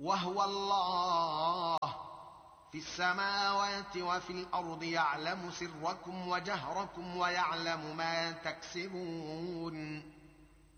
وهو الله في السماوات وفي الأرض، يعلم سركم وجهركم ويعلم ما تكسبون.